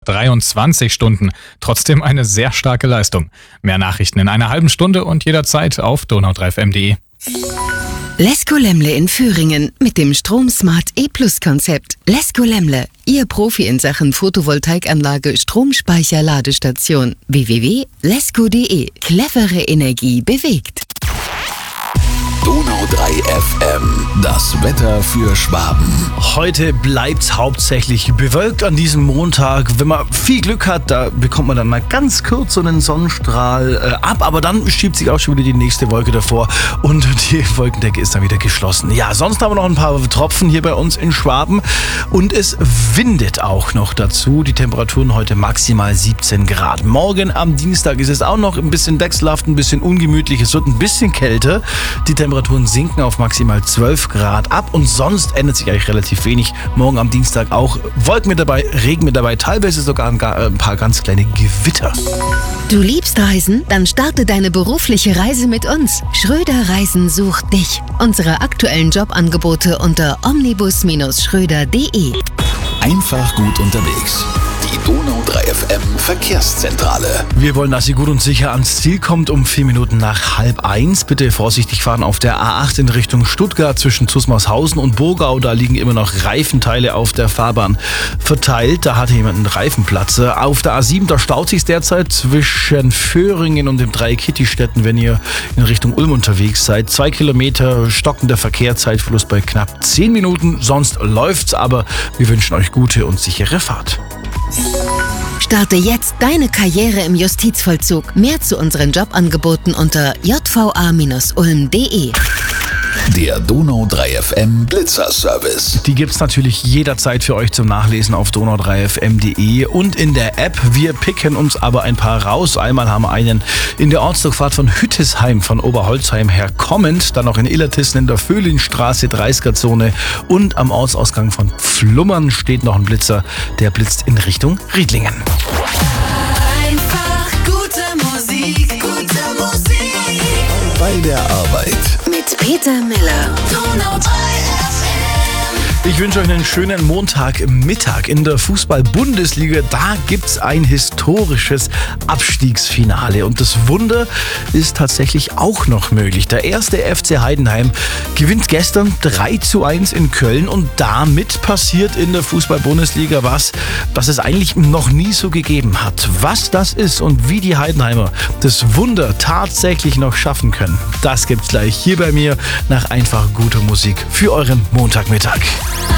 23 Stunden. Trotzdem eine sehr starke Leistung. Mehr Nachrichten in einer halben Stunde und jederzeit auf donau3fm.de. Lesko Lemle in Thüringen mit dem StromSmart E-Plus-Konzept. Lesko Lemle, Ihr Profi in Sachen Photovoltaikanlage, Stromspeicher, Ladestation. www.lesko.de. Clevere Energie bewegt. Donau3FM, das Wetter für Schwaben. Heute bleibt's hauptsächlich bewölkt an diesem Montag. Wenn man viel Glück hat, da bekommt man dann mal ganz kurz so einen Sonnenstrahl ab, aber dann schiebt sich auch schon wieder die nächste Wolke davor und die Wolkendecke ist dann wieder geschlossen. Ja, sonst haben wir noch ein paar Tropfen hier bei uns in Schwaben und es windet auch noch dazu. Die Temperaturen heute maximal 17 Grad. Morgen am Dienstag ist es auch noch ein bisschen wechselhaft, ein bisschen ungemütlich. Es wird ein bisschen kälter. Die Temperaturen sinken auf maximal 12 Grad ab und sonst ändert sich eigentlich relativ wenig. Morgen am Dienstag auch Wolken mit dabei, Regen mit dabei, teilweise sogar ein paar ganz kleine Gewitter. Du liebst Reisen? Dann starte deine berufliche Reise mit uns. Schröder Reisen sucht dich. Unsere aktuellen Jobangebote unter omnibus-schröder.de. Einfach gut unterwegs. Die Donau3FM Verkehrszentrale. Wir wollen, dass ihr gut und sicher ans Ziel kommt um 4 Minuten nach 12:30. Bitte vorsichtig fahren auf der A8 in Richtung Stuttgart zwischen Zusmarshausen und Burgau. Da liegen immer noch Reifenteile auf der Fahrbahn verteilt. Da hatte jemand einen Reifenplatz. Auf der A7, da staut sich derzeit zwischen Föhringen und dem Dreieck Kittistetten, wenn ihr in Richtung Ulm unterwegs seid. 2 Kilometer stockender Verkehr, Zeitverlust bei knapp 10 Minuten. Sonst läuft's, aber wir wünschen euch gute und sichere Fahrt. Starte jetzt deine Karriere im Justizvollzug. Mehr zu unseren Jobangeboten unter jva-ulm.de. Der Donau3FM Blitzer-Service. Die gibt's natürlich jederzeit für euch zum Nachlesen auf donau3fm.de und in der App. Wir picken uns aber ein paar raus. Einmal haben wir einen in der Ortsdurchfahrt von Hüttesheim von Oberholzheim her kommend, dann noch in Illertissen in der Vöhlinstraße 30er-Zone und am Ortsausgang von Pflummern steht noch ein Blitzer, der blitzt in Richtung Riedlingen. Einfach gute Musik, gute Musik. Bei der Arbeit. Mit Peter Miller. Donau3FM. Ich wünsche euch einen schönen Montagmittag in der Fußball-Bundesliga. Da gibt's ein historisches Abstiegsfinale und das Wunder ist tatsächlich auch noch möglich. Der erste FC Heidenheim gewinnt gestern 3:1 in Köln und damit passiert in der Fußball-Bundesliga was, das es eigentlich noch nie so gegeben hat. Was das ist und wie die Heidenheimer das Wunder tatsächlich noch schaffen können, das gibt's gleich hier bei mir nach einfach guter Musik für euren Montagmittag.